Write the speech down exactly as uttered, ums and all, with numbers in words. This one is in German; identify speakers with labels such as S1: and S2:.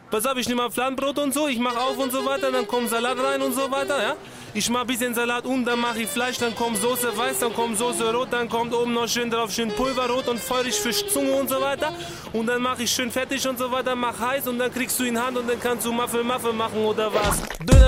S1: Pass auf, ich nehme mal Fladenbrot und so, ich mache auf und so weiter, dann kommt Salat rein und so weiter, ja. Ich mache ein bisschen Salat und dann mache ich Fleisch, dann kommt Soße weiß, dann kommt Soße rot, dann kommt oben noch schön drauf schön Pulverrot und feurig Fischzunge und so weiter. Und dann mache ich schön fertig und so weiter, mach heiß und dann kriegst du ihn in Hand und dann kannst du Muffel Muffel machen oder was. Döner